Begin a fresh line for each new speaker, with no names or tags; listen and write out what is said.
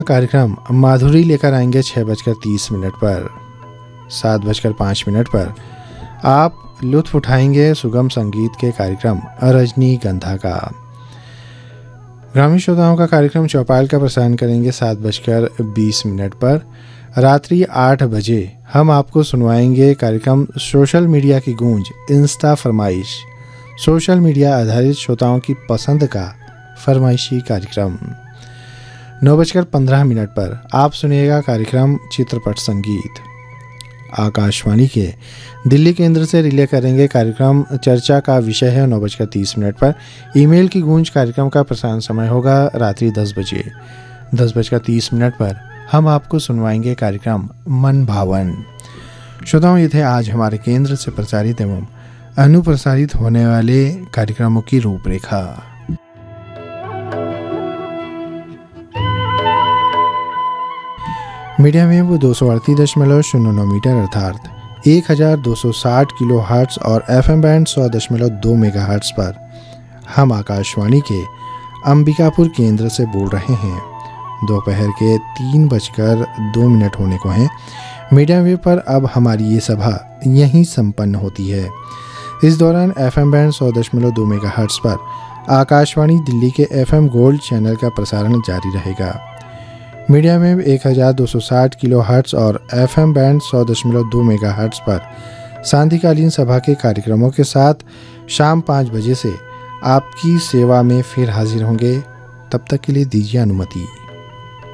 कार्यक्रम माधुरी लेकर आएंगे 6:30 पर। 7:05 पर आप लुत्फ उठाएंगे सुगम संगीत के कार्यक्रम रजनीगंधा का। ग्रामीण श्रोताओं का कार्यक्रम चौपाल का प्रसारण करेंगे 7:20 पर। रात्रि 8 बजे हम आपको सुनवाएंगे कार्यक्रम सोशल मीडिया की गूंज इंस्टा फरमाइश। सोशल मीडिया आधारित श्रोताओं की पसंद का फरमाइशी कार्यक्रम। 9:15 पर आप सुनिएगा कार्यक्रम चित्रपट संगीत। आकाशवाणी के दिल्ली केंद्र से रिले करेंगे कार्यक्रम चर्चा का विषय है 9:30 पर। ईमेल की गूंज कार्यक्रम का प्रसारण समय होगा रात्रि 10 बजे। 10:30 पर हम आपको सुनवाएंगे कार्यक्रम मन भावन। श्रोताओं, ये थे आज हमारे केंद्र से प्रसारित एवं अनुप्रसारित होने वाले कार्यक्रमों की रूपरेखा। मीडियम वेव 238.09 मीटर अर्थात 1260 किलो हर्ट्ज और FM बैंड 100.2 मेगाहर्ट्ज पर हम आकाशवाणी के अंबिकापुर केंद्र से बोल रहे हैं। दोपहर के 3:02 होने को हैं। मीडियम वेव पर अब हमारी ये सभा यहीं संपन्न होती है। इस दौरान FM बैंड 100.2 मेगाहर्ट्ज पर आकाशवाणी दिल्ली के FM गोल्ड चैनल का प्रसारण जारी रहेगा। मीडियम वेव 1260 किलो हर्ट्ज और FM बैंड 100.2 मेगाहर्ट्ज पर सांध्यकालीन सभा के कार्यक्रमों के साथ शाम 5 बजे से आपकी सेवा में फिर हाजिर होंगे। तब तक के लिए दीजिए अनुमति।